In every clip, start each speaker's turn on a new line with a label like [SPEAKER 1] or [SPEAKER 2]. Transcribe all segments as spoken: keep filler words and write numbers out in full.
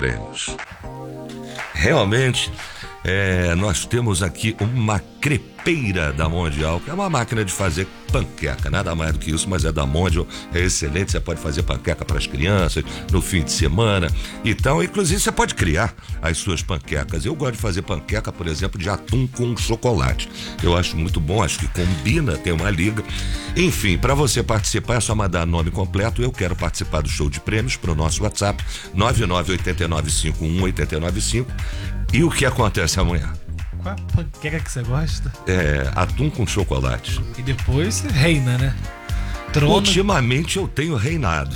[SPEAKER 1] prêmios. Realmente, é, nós temos aqui uma crepeira da Mondial, que é uma máquina de fazer panqueca, nada mais do que isso, mas é da Mondial, é excelente, você pode fazer panqueca para as crianças no fim de semana, então, inclusive você pode criar as suas panquecas. Eu gosto de fazer panqueca, por exemplo, de atum com chocolate, eu acho muito bom, acho que combina, tem uma liga. Enfim, para você participar é só mandar nome completo, eu quero participar do show de prêmios, para o nosso WhatsApp nove nove oito nove cinco um oito nove cinco. E o que acontece amanhã?
[SPEAKER 2] Qual a panqueca que você gosta?
[SPEAKER 1] É, atum com chocolate.
[SPEAKER 2] E depois reina, né? Trono...
[SPEAKER 1] Ultimamente eu tenho reinado.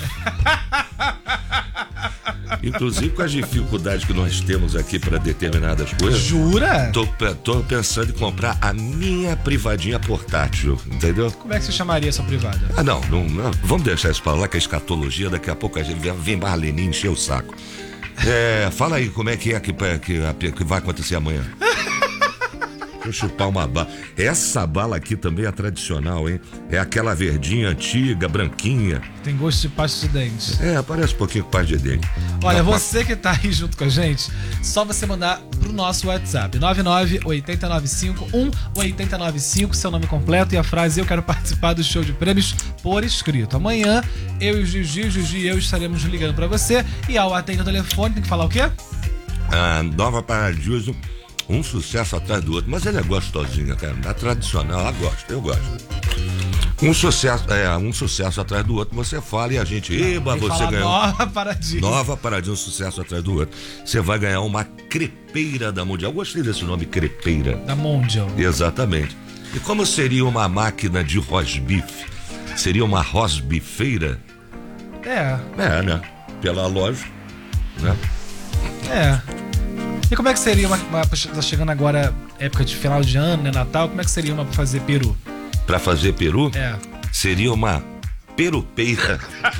[SPEAKER 1] Inclusive com as dificuldades que nós temos aqui para determinadas coisas.
[SPEAKER 2] Jura?
[SPEAKER 1] Tô, tô pensando em comprar a minha privadinha portátil, entendeu?
[SPEAKER 2] Como é que você chamaria essa privada?
[SPEAKER 1] Ah, não, não, não. Vamos deixar isso para lá, que é escatologia. Daqui a pouco a gente vem Marleninha encher o saco. É, fala aí como é que é que, que, que vai acontecer amanhã. Vou chupar uma bala. Essa bala aqui também é tradicional, hein? É aquela verdinha antiga, branquinha.
[SPEAKER 2] Tem gosto de pasta de dente.
[SPEAKER 1] É, parece um pouquinho com pasta de dente.
[SPEAKER 2] Olha, você que tá aí junto com a gente, só você mandar pro nosso WhatsApp nove nove oito nove cinco um oito nove cinco, seu nome completo e a frase "eu quero participar do show de prêmios" por escrito. Amanhã, eu e o Gigi, o Gigi e eu estaremos ligando pra você e ao atender o telefone tem que falar o quê?
[SPEAKER 1] Ah, Nova Paradiso, um sucesso atrás do outro, mas ele é gostosinha, cara, da tradicional, ela gosta, eu gosto. Um sucesso, é, um sucesso atrás do outro, você fala e a gente, eba, você ganhou.
[SPEAKER 2] Nova Paradiso.
[SPEAKER 1] Nova Paradiso, um sucesso atrás do outro. Você vai ganhar uma crepeira da Mondial. Eu gostei desse nome, crepeira.
[SPEAKER 2] Da Mondial.
[SPEAKER 1] Exatamente. E como seria uma máquina de rosbife? Seria uma rosbifeira?
[SPEAKER 2] É.
[SPEAKER 1] É, né? Pela loja, né?
[SPEAKER 2] É. E como é que seria uma, uma... Tá chegando agora época de final de ano, né? Natal. Como é que seria uma pra fazer peru?
[SPEAKER 1] Pra fazer peru?
[SPEAKER 2] É.
[SPEAKER 1] Seria uma perupeira.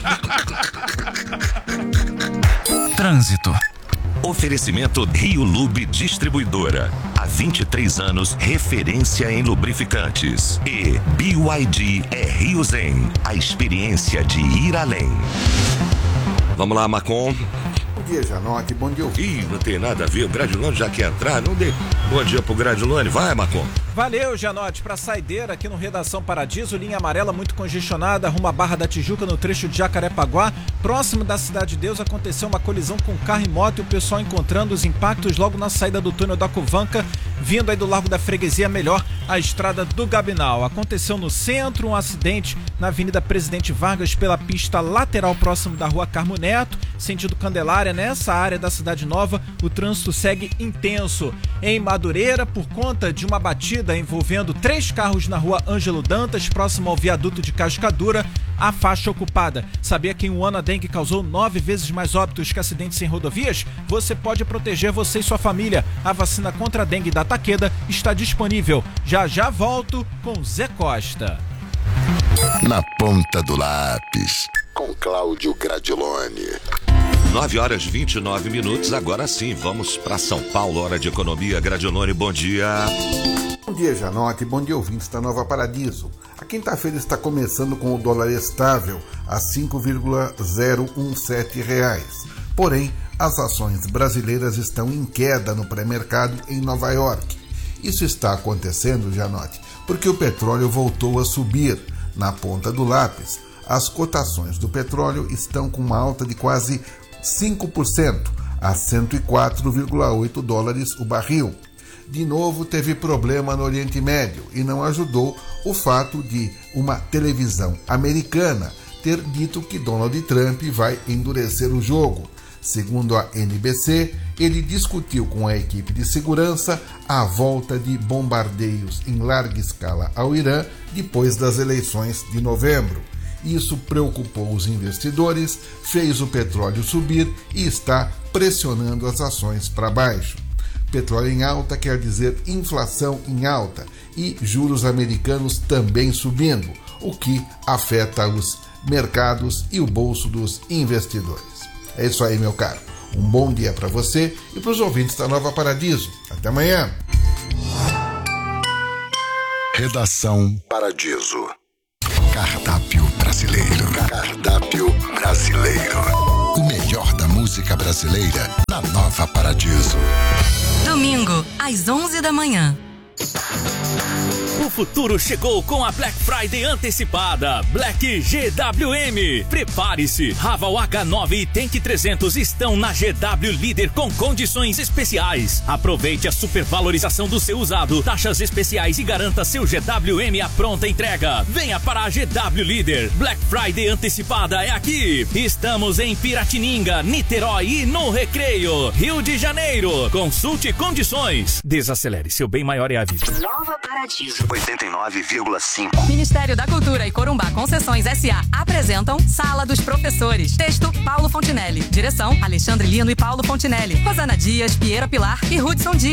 [SPEAKER 3] Trânsito. Oferecimento Rio Lube Distribuidora. Há vinte e três anos, referência em lubrificantes. E B Y D é Rio Zen. A experiência de ir além.
[SPEAKER 1] Vamos lá, Macon.
[SPEAKER 4] Bom dia, Janote, bom dia.
[SPEAKER 1] Ih, não tem nada a ver, o Gradilone já quer entrar, não dê bom dia pro Gradilone, vai, Macon.
[SPEAKER 5] Valeu, Janote, pra saideira aqui no Redação Paradiso, linha amarela muito congestionada, rumo à Barra da Tijuca no trecho de Jacarepaguá, próximo da Cidade de Deus, aconteceu uma colisão com carro e moto e o pessoal encontrando os impactos logo na saída do túnel da Cuvanca, vindo aí do Largo da Freguesia, melhor, a estrada do Gabinal. Aconteceu no centro um acidente na Avenida Presidente Vargas pela pista lateral próximo da Rua Carmo Neto, sentido Candelária. Nessa área da Cidade Nova, o trânsito segue intenso. Em Madureira, por conta de uma batida envolvendo três carros na Rua Ângelo Dantas, próximo ao viaduto de Cascadura, a faixa ocupada. Sabia que em um ano a dengue causou nove vezes mais óbitos que acidentes em rodovias? Você pode proteger você e sua família. A vacina contra a dengue da Taqueda está disponível. Já já volto com Zé Costa.
[SPEAKER 6] Na ponta do lápis, com Cláudio Gradilone.
[SPEAKER 1] nove horas e vinte e nove minutos, agora sim, vamos para São Paulo, hora de economia. Gradilone, bom dia.
[SPEAKER 4] Bom dia, Janote, bom dia, ouvintes da Nova Paradiso. A quinta-feira está começando com o dólar estável a cinco vírgula zero um sete reais. Porém, as ações brasileiras estão em queda no pré-mercado em Nova York. Isso está acontecendo, Janote, porque o petróleo voltou a subir. Na ponta do lápis, as cotações do petróleo estão com uma alta de quase cinco por cento, a cento e quatro vírgula oito dólares o barril. De novo, teve problema no Oriente Médio e não ajudou o fato de uma televisão americana ter dito que Donald Trump vai endurecer o jogo. Segundo a N B C, ele discutiu com a equipe de segurança a volta de bombardeios em larga escala ao Irã depois das eleições de novembro. Isso preocupou os investidores, fez o petróleo subir e está pressionando as ações para baixo. Petróleo em alta quer dizer inflação em alta e juros americanos também subindo, o que afeta os mercados e o bolso dos investidores. É isso aí, meu caro. Um bom dia para você e para os ouvintes da Nova Paradiso. Até amanhã.
[SPEAKER 6] Redação Paradiso. Cardápio para brasileiro. Cardápio brasileiro. O melhor da música brasileira na Nova Paradiso.
[SPEAKER 7] Domingo, às onze da manhã.
[SPEAKER 8] O futuro chegou com a Black Friday antecipada. Black G W M. Prepare-se. Raval H nove e Tank trezentos estão na G W Líder com condições especiais. Aproveite a supervalorização do seu usado, taxas especiais e garanta seu G W M à pronta entrega. Venha para a G W Líder. Black Friday antecipada é aqui. Estamos em Piratininga, Niterói e no Recreio, Rio de Janeiro. Consulte condições. Desacelere, seu bem maior é a vida.
[SPEAKER 7] Nova Paradiso.
[SPEAKER 3] oitenta e nove vírgula cinco.
[SPEAKER 7] Ministério da Cultura e Corumbá Concessões S A apresentam Sala dos Professores. Texto, Paulo Fontinelli. Direção, Alexandre Lino e Paulo Fontinelli. Rosana Dias, Pieira Pilar e Hudson Dias.